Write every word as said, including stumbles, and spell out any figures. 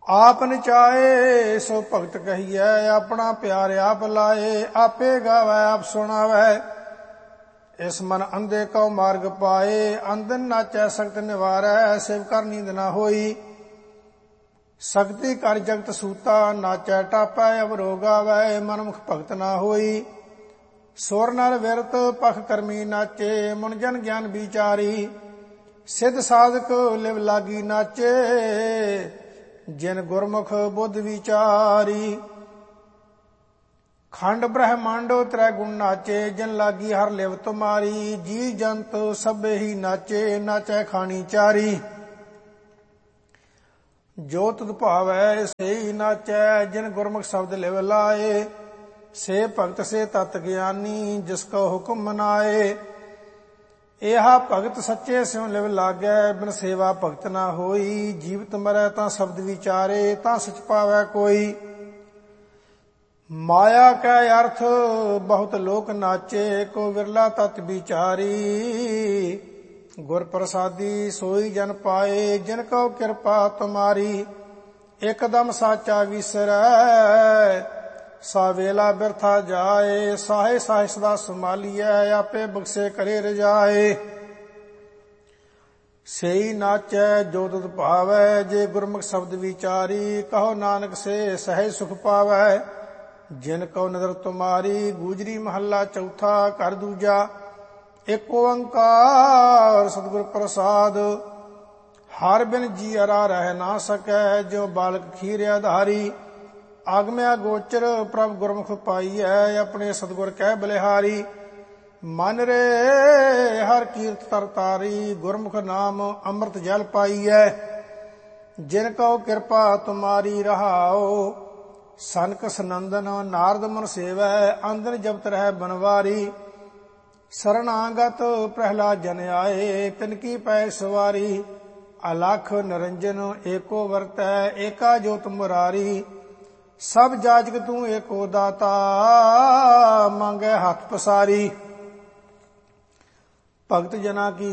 आप नचाए सो भगत कहिए, अपना प्यार आप लाए। आपे गावै आप सुनावै, इस मन अंधे को मार्ग पाए। अंधन नाचै सख्त निवारै, सिव कर नींद न होई। सकती कर जगत सूता, नाचै टापै अवरो गावै। मनमुख भगत न होई, सुर नर विरत पख करमी नाचे। मुन जन ज्ञान विचारी, सिद्ध साधक लिव लागी नाचे। जिन गुरमुख बुद्ध विचारी, खंड ब्रह्मांडो त्रै गुण नाचे। जिन लागी हर लिव तुम्हारी, जी जंत सब ही नाचे। नाचै खानी चारी, जो तुध भावै से ही नाचै। जिन गुरमुख शब्द लिव लाए, से भगत से तत् ज्ञानी। जिसको हुक्म मनाए, एहा भगत सच्चे स्यों लिव लागै। बिन सेवा भगत ना होई, जीवत मरै तां शब्द विचारे। तां सच पावै कोई, माया कै अर्थ बहुत लोक नाचे। को विरला तत् विचारी, गुर प्रसादी सोई जन पाए। जिन कौ कृपा तुम्हारी, एकदम साचा विसरै। सा वेला बिरथा जाए, साहे साहे सदा संभालिए। आपे बख्शे करे रजाए, सेई नाचै जो तुध भावै। जे गुरमुख शब्द विचारी, कहो नानक से सहज सुख पावै। जिन कौ नदर तुम्हारी, गूजरी महला चौथा कर दूजा। एक ओंकार सतगुर प्रसाद, हर बिन जी अरा रह ना सकै। जो बालक खीर आधारी, आगम्या गोचर प्रभ गुरमुख पाईਐ। अपने सतगुर कह बलिहारी, मन रे हर कीर्त तरतारी। गुरमुख नाम अमृत जल पाईਐ। जिन कौ कृपा तुम्हारी रहाओ, सनक सनंदन नारद मन सेवै। अंदन जपत रह बनवारी, शरणागत प्रहलाद जन आए। तिनकी पै सवारी, अलख निरंजन एको वरतै। एका जोत मुरारी, सब जाजक तू एको दाता। मांगै हथ पसारी, भगत जना की